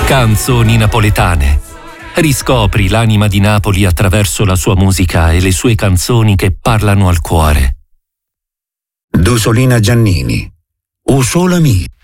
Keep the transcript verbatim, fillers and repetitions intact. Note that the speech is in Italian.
Canzoni napoletane. Riscopri l'anima di Napoli attraverso la sua musica e le sue canzoni che parlano al cuore. Dusolina Giannini, O Sole Mi.